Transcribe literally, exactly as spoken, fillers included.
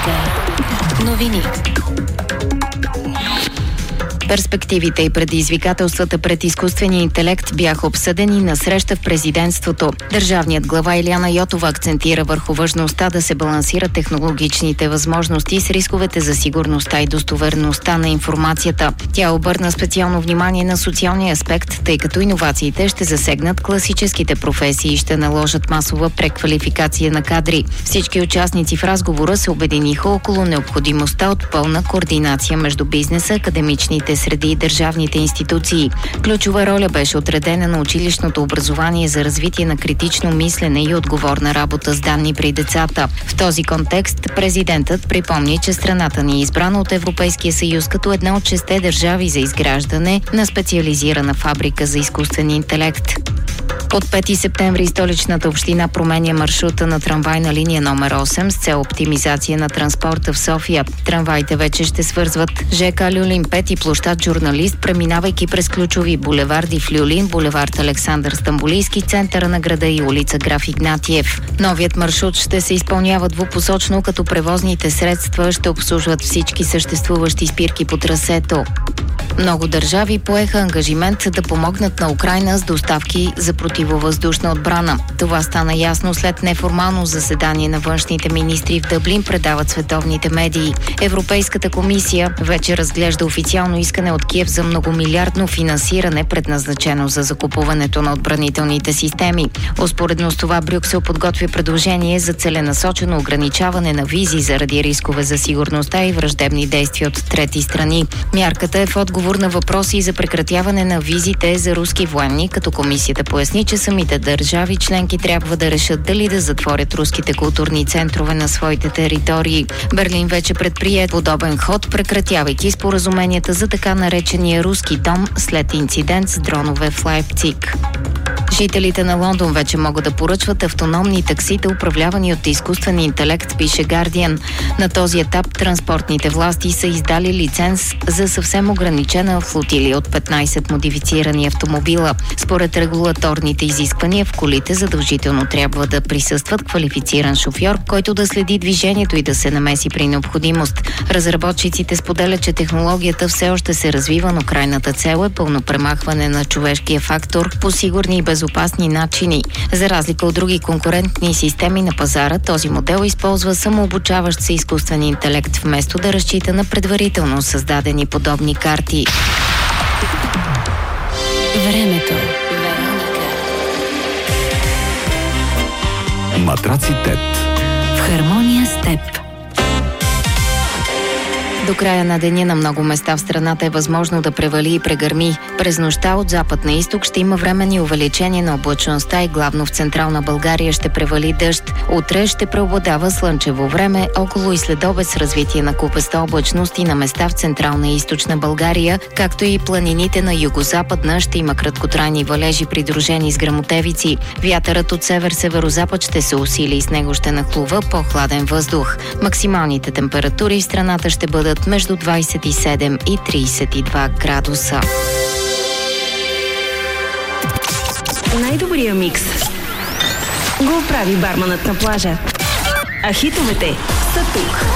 Вероника. Новини. Перспективите и предизвикателствата пред изкуствения интелект бяха обсъдени на среща в президентството. Държавният глава Илияна Йотова акцентира върху важността да се балансират технологичните възможности с рисковете за сигурността и достоверността на информацията. Тя обърна специално внимание на социалния аспект, тъй като иновациите ще засегнат класическите професии и ще наложат масова преквалификация на кадри. Всички участници в разговора се обединиха около необходимостта от пълна координация между бизнеса, академичните среди и държавните институции. Ключова роля беше отредена на училищното образование за развитие на критично мислене и отговорна работа с данни при децата. В този контекст президентът припомни, че страната ни е избрана от Европейския съюз като една от шесте държави за изграждане на специализирана фабрика за изкуствен интелект. От пети септември столичната община променя маршрута на трамвайна линия номер осем с цел оптимизация на транспорта в София. Трамваите вече ще свързват ЖК Люлин пет и площад Журналист, преминавайки през ключови булеварди в Люлин, булевард Александър Стамболийски, центъра на града и улица Граф Игнатиев. Новият маршрут ще се изпълнява двупосочно, като превозните средства ще обслужват всички съществуващи спирки по трасето. Много държави поеха ангажимент да помогнат на Украйна с доставки за противовъздушна отбрана. Това стана ясно след неформално заседание на външните министри в Дъблин, предават световните медии. Европейската комисия вече разглежда официално искане от Киев за многомилиардно финансиране, предназначено за закупуването на отбранителните системи. Успоредно с това Брюксел подготвя предложение за целенасочено ограничаване на визи заради рискове за сигурността и враждебни действия от трети страни. Мярката е в отговор на въпроси за прекратяване на визите за руски военни, като комисията поясни, че самите държави членки трябва да решат дали да затворят руските културни центрове на своите територии. Берлин вече предприе подобен ход, прекратявайки споразуменията за така наречения руски дом след инцидент с дронове в Лайпциг. Жителите на Лондон вече могат да поръчват автономни таксита, управлявани от изкуствен интелект, пише Guardian. На този етап транспортните власти са издали лиценз за съвсем ограничена флотилия от петнайсет модифицирани автомобила. Според регулаторните изисквания в колите задължително трябва да присъстват квалифициран шофьор, който да следи движението и да се намеси при необходимост. Разработчиците споделят, че технологията все още се развива, но крайната цел е пълно премахване на човешкия фактор по сигурни и безопасни начини. За разлика от други конкурентни системи на пазара, този модел използва самообучаващ се изкуствен интелект, вместо да разчита на предварително създадени подобни карти. Времето. Матраци Тет. В хармония с теб. До края на деня на много места в страната е възможно да превали и прегърми. През нощта от запад на изток ще има временни увеличения на облачността и главно в централна България ще превали дъжд. Утре ще преобладава слънчево време, около и следобед с развитие на купеста облачност и на места в централна и източна България, както и планините на югозападна ще има краткотрайни валежи, придружени с гръмотевици. Вятърът от север-северозапад ще се усили и с него ще нахлува по-хладен въздух. Максималните температури в страната ще бъдат между двайсет и седем и трийсет и два градуса. Най-добрия микс го прави барманът на плажа. А хитовете са тук.